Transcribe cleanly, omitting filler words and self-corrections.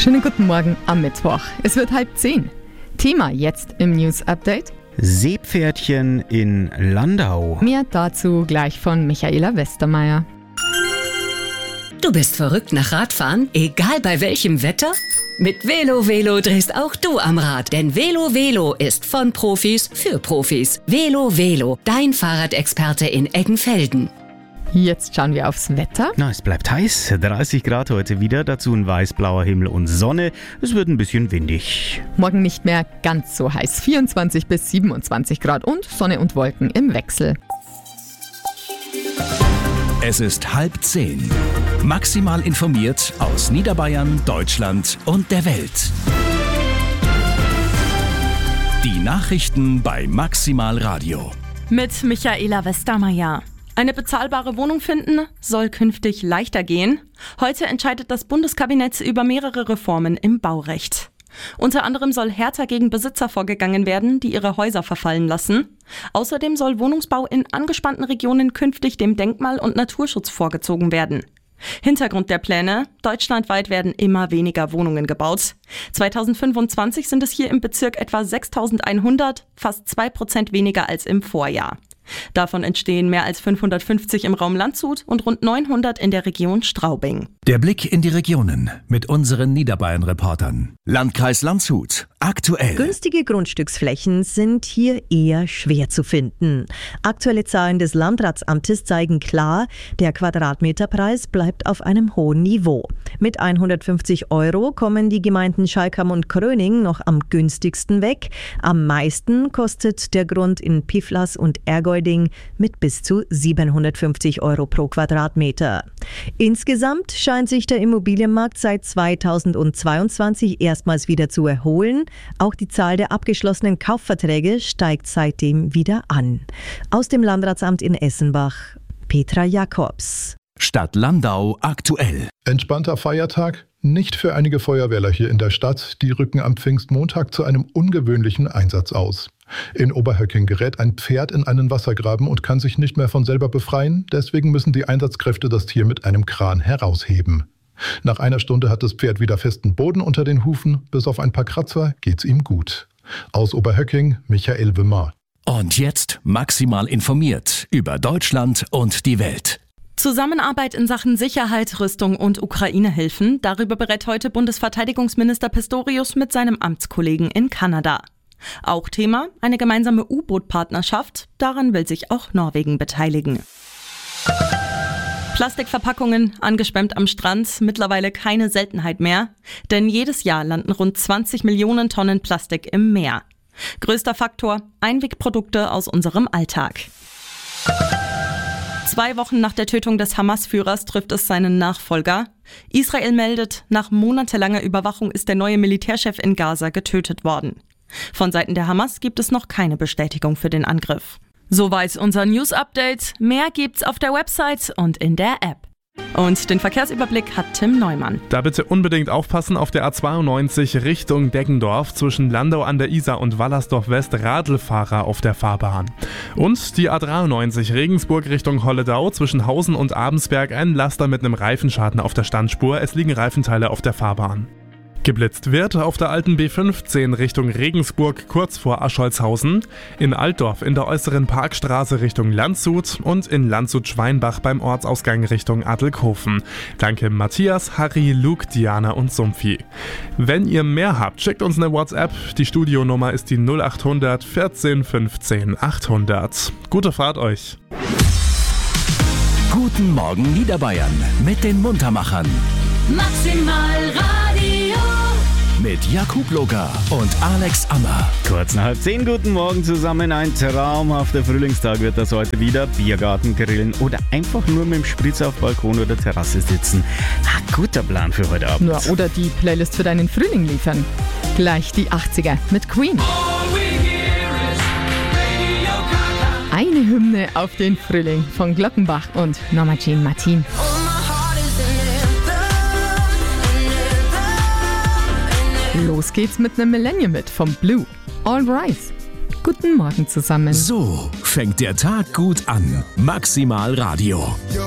Schönen guten Morgen am Mittwoch. Es wird 9:30. Thema jetzt im News Update. Seepferdchen in Landau. Mehr dazu gleich von Michaela Westermeier. Du bist verrückt nach Radfahren, egal bei welchem Wetter? Mit Velo drehst auch du am Rad, denn Velo ist von Profis für Profis. Velo, dein Fahrradexperte in Eggenfelden. Jetzt schauen wir aufs Wetter. Es bleibt heiß, 30 Grad heute wieder, dazu ein weiß-blauer Himmel und Sonne. Es wird ein bisschen windig. Morgen nicht mehr ganz so heiß, 24 bis 27 Grad und Sonne und Wolken im Wechsel. Es ist 9:30. Maximal informiert aus Niederbayern, Deutschland und der Welt. Die Nachrichten bei Maximal Radio. Mit Michaela Westermeier. Eine bezahlbare Wohnung finden soll künftig leichter gehen. Heute entscheidet das Bundeskabinett über mehrere Reformen im Baurecht. Unter anderem soll härter gegen Besitzer vorgegangen werden, die ihre Häuser verfallen lassen. Außerdem soll Wohnungsbau in angespannten Regionen künftig dem Denkmal- und Naturschutz vorgezogen werden. Hintergrund der Pläne: Deutschlandweit werden immer weniger Wohnungen gebaut. 2025 sind es hier im Bezirk etwa 6.100, fast 2% weniger als im Vorjahr. Davon entstehen mehr als 550 im Raum Landshut und rund 900 in der Region Straubing. Der Blick in die Regionen mit unseren Niederbayern-Reportern. Landkreis Landshut. Aktuell. Günstige Grundstücksflächen sind hier eher schwer zu finden. Aktuelle Zahlen des Landratsamtes zeigen klar, der Quadratmeterpreis bleibt auf einem hohen Niveau. Mit 150 € kommen die Gemeinden Schalkam und Kröning noch am günstigsten weg. Am meisten kostet der Grund in Piflas und Ergolding mit bis zu 750 € pro Quadratmeter. Insgesamt scheint sich der Immobilienmarkt seit 2022 erstmals wieder zu erholen. Auch die Zahl der abgeschlossenen Kaufverträge steigt seitdem wieder an. Aus dem Landratsamt in Essenbach, Petra Jakobs. Stadt Landau aktuell. Entspannter Feiertag? Nicht für einige Feuerwehrler hier in der Stadt. Die rücken am Pfingstmontag zu einem ungewöhnlichen Einsatz aus. In Oberhöcking gerät ein Pferd in einen Wassergraben und kann sich nicht mehr von selber befreien. Deswegen müssen die Einsatzkräfte das Tier mit einem Kran herausheben. Nach einer Stunde hat das Pferd wieder festen Boden unter den Hufen. Bis auf ein paar Kratzer geht's ihm gut. Aus Oberhöcking, Michael Wimmer. Und jetzt maximal informiert über Deutschland und die Welt. Zusammenarbeit in Sachen Sicherheit, Rüstung und Ukraine-Hilfen. Darüber berät heute Bundesverteidigungsminister Pistorius mit seinem Amtskollegen in Kanada. Auch Thema: eine gemeinsame U-Boot-Partnerschaft. Daran will sich auch Norwegen beteiligen. Plastikverpackungen angeschwemmt am Strand, mittlerweile keine Seltenheit mehr. Denn jedes Jahr landen rund 20 Millionen Tonnen Plastik im Meer. Größter Faktor: Einwegprodukte aus unserem Alltag. 2 Wochen nach der Tötung des Hamas-Führers trifft es seinen Nachfolger. Israel meldet, nach monatelanger Überwachung ist der neue Militärchef in Gaza getötet worden. Von Seiten der Hamas gibt es noch keine Bestätigung für den Angriff. Soweit unser News-Update. Mehr gibt's auf der Website und in der App. Und den Verkehrsüberblick hat Tim Neumann. Da bitte unbedingt aufpassen: auf der A92 Richtung Deggendorf zwischen Landau an der Isar und Wallersdorf West Radlfahrer auf der Fahrbahn. Und die A93 Regensburg Richtung Holledau zwischen Hausen und Abensberg ein Laster mit einem Reifenschaden auf der Standspur. Es liegen Reifenteile auf der Fahrbahn. Geblitzt wird auf der alten B15 Richtung Regensburg kurz vor Ascholzhausen, in Altdorf in der äußeren Parkstraße Richtung Landshut und in Landshut-Schweinbach beim Ortsausgang Richtung Adelkofen. Danke Matthias, Harry, Luke, Diana und Sumpfi. Wenn ihr mehr habt, schickt uns eine WhatsApp. Die Studionummer ist die 0800 14 15 800. Gute Fahrt euch! Guten Morgen Niederbayern mit den Muntermachern. Maximal Radio. Mit Jakub Loga und Alex Ammer. Kurz nach 9:30, guten Morgen zusammen. Ein traumhafter Frühlingstag wird das heute wieder. Biergarten, Grillen oder einfach nur mit dem Spritz auf Balkon oder Terrasse sitzen. Guter Plan für heute Abend. Ja, oder die Playlist für deinen Frühling liefern. Gleich die 80er mit Queen. Eine Hymne auf den Frühling von Glockenbach und Norma Jean Martin. Los geht's mit einem Millennium-Hit vom Blue. All Rise. Guten Morgen zusammen. So fängt der Tag gut an. Maximal Radio.